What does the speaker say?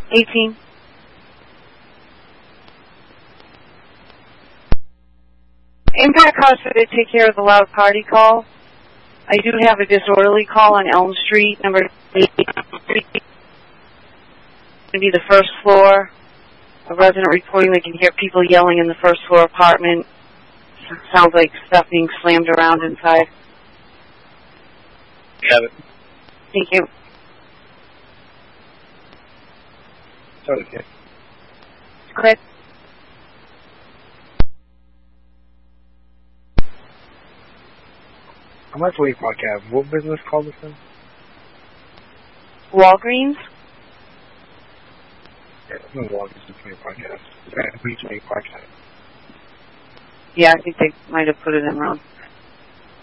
18. Impact Hospital to take care of the loud party call. I do have a disorderly call on Elm Street, number 8. It's going to be the first floor. A resident reporting they can hear people yelling in the first floor apartment. Sounds like stuff being slammed around inside. You have it. Thank you. Sorry, okay. Chris? I'm at Wake Park Ave. What business called this in? Walgreens? Yeah, it's no Walgreens, it's Wake Park Ave. It's at Wake Park Ave. Yeah, I think they might have put it in wrong.